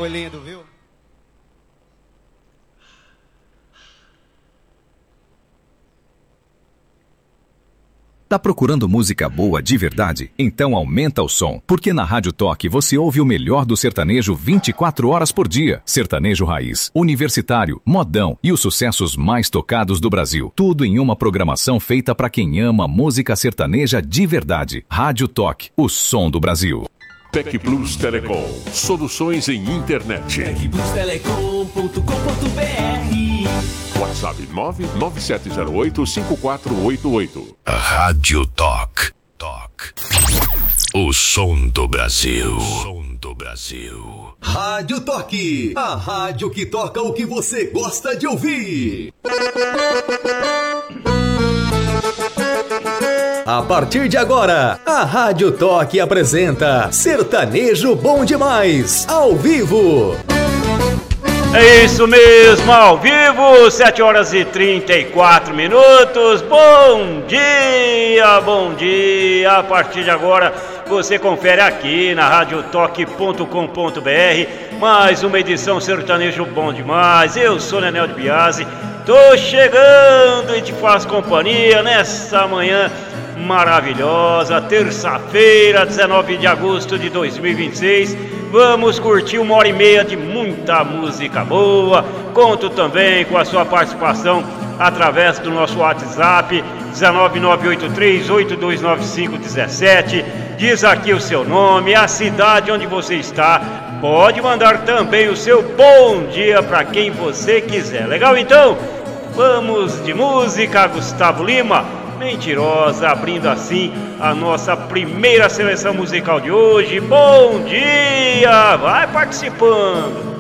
foi lindo, viu? Tá procurando música boa de verdade? Então aumenta o som, porque na Rádio Toque você ouve o melhor do sertanejo 24 horas por dia. Sertanejo raiz, universitário, modão e os sucessos mais tocados do Brasil. Tudo em uma programação feita para quem ama música sertaneja de verdade. Rádio Toque, o som do Brasil. Tec Plus Telecom, soluções em internet. tecplustelecom.com.br. WhatsApp 99708-5488. Rádio Toque. O som do Brasil. Rádio Toque, a rádio que toca o que você gosta de ouvir. A partir de agora, a Rádio Toque apresenta Sertanejo Bom Demais, ao vivo. É isso mesmo, ao vivo, 7 horas e 34 minutos. Bom dia. A partir de agora, você confere aqui na radiotoque.com.br mais uma edição Sertanejo Bom Demais. Eu sou Nenel de Biasi, tô chegando e te faço companhia nessa manhã maravilhosa, terça-feira, 19 de agosto de 2026. Vamos curtir 1h30 de muita música boa. Conto também com a sua participação através do nosso WhatsApp 19983829517. Diz aqui o seu nome, a cidade onde você está. Pode mandar também o seu bom dia para quem você quiser. Legal então? Vamos de música, Gustavo Lima, Mentirosa, abrindo assim a nossa primeira seleção musical de hoje. Bom dia, vai participando.